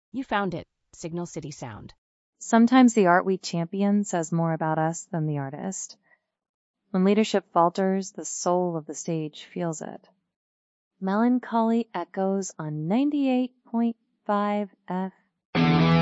You found it, Signal City Sound. Sometimes the art we champion says more about us than the artist. When leadership falters, the soul of the stage feels it. Melancholy echoes on 98.5 FM.